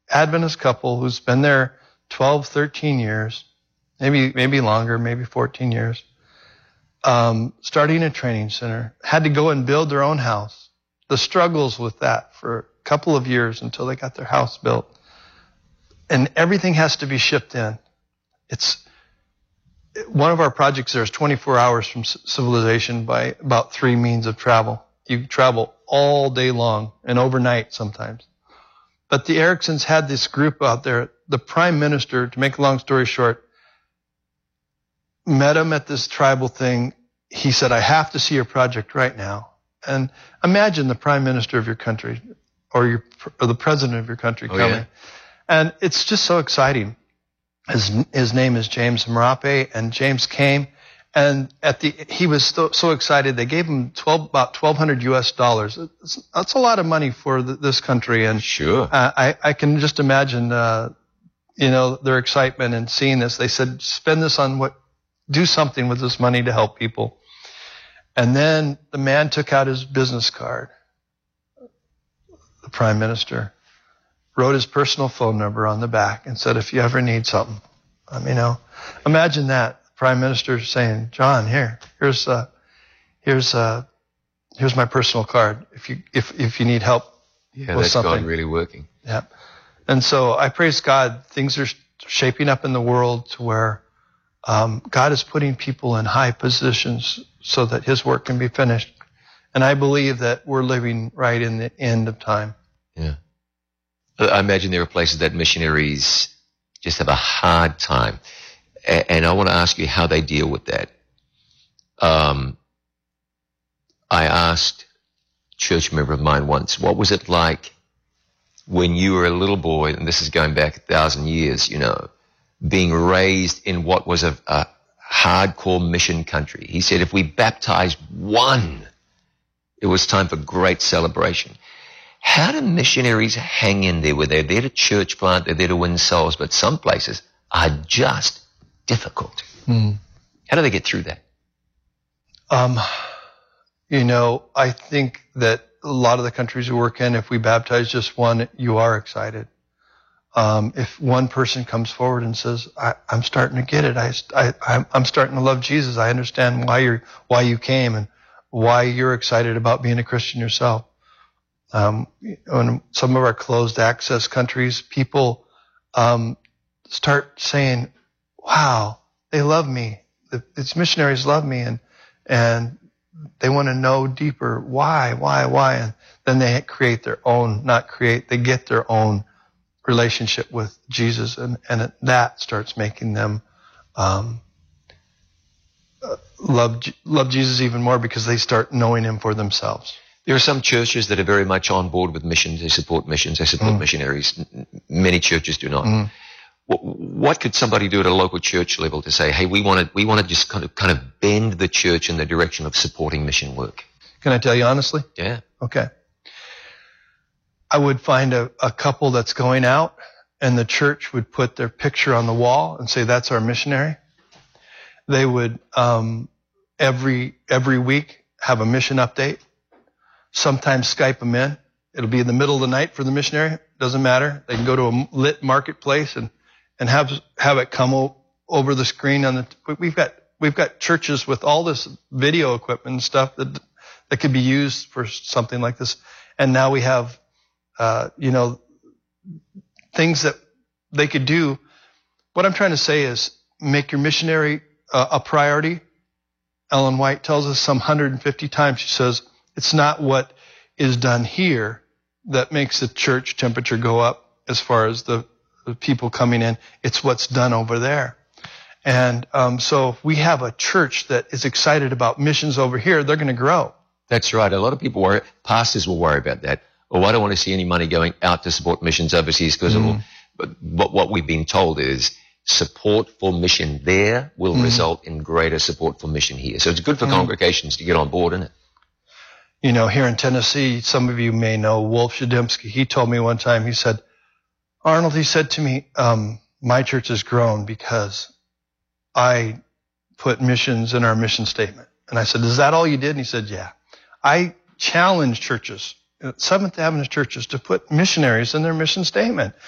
Adventist couple who's been there 12, 13 years, maybe longer, maybe 14 years, starting a training center, had to go and build their own house. The struggles with that for a couple of years until they got their house built. And everything has to be shipped in. It's one of our projects there is 24 hours from civilization by about 3 means of travel. You travel all day long and overnight sometimes. But the Ericksons had this group out there. The prime minister, to make a long story short, met him at this tribal thing. He said, I have to see your project right now. And imagine the prime minister of your country or the president of your country coming. Yeah. And it's just so exciting. His name is James Marape, and James came, and he was so excited. They gave him about $1,200 US. That's a lot of money for this country, and sure, I can just imagine, their excitement in seeing this. They said, spend this on do something with this money to help people. And then the man took out his business card, the prime minister, wrote his personal phone number on the back and said, if you ever need something, let me know. Imagine that, the prime minister saying, John, here's my personal card if you need help with that's something. God really working. Yeah. And so I praise God, things are shaping up in the world to where God is putting people in high positions so that his work can be finished. And I believe that we're living right in the end of time. Yeah. I imagine there are places that missionaries just have a hard time. And I want to ask you how they deal with that. I asked a church member of mine once, what was it like when you were a little boy, and this is going back 1,000 years, being raised in what was a hardcore mission country? He said if we baptized one, it was time for great celebration. How do missionaries hang in there where they're there to church plant, they're there to win souls, but some places are just difficult? How do they get through that? I think that a lot of the countries we work in, if we baptize just one, you are excited. If one person comes forward and says, I'm starting to get it. I'm starting to love Jesus. I understand why you came and why you're excited about being a Christian yourself. In some of our closed access countries, people start saying, wow, they love me. These missionaries love me, and they want to know deeper why, and then they create their own, they get their own relationship with Jesus, and that starts making them love Jesus even more because they start knowing him for themselves. There are some churches that are very much on board with missions. They support missionaries. Many churches do not. What could somebody do at a local church level to say, hey, we want to just kind of bend the church in the direction of supporting mission work? Can I tell you honestly? Yeah. Okay. I would find a couple that's going out, and the church would put their picture on the wall and say, that's our missionary. They would every week have a mission update. Sometimes Skype them in. It'll be in the middle of the night for the missionary. Doesn't matter. They can go to a lit marketplace and have it come over the screen on the. We've got churches with all this video equipment and stuff that could be used for something like this. And now we have things that they could do. What I'm trying to say is make your missionary a priority. Ellen White tells us some 150 times. She says, it's not what is done here that makes the church temperature go up as far as the people coming in. It's what's done over there. And so if we have a church that is excited about missions over here, they're going to grow. That's right. A lot of people pastors will worry about that. Oh, I don't want to see any money going out to support missions overseas because it will. But what we've been told is support for mission there will result in greater support for mission here. So it's good for congregations to get on board, isn't it? Here in Tennessee, some of you may know Wolf Shadimsky. He told me one time, he said, Arnold, he said to me, my church has grown because I put missions in our mission statement. And I said, is that all you did? And he said, yeah. I challenge churches, Seventh Adventist churches, to put missionaries in their mission statement.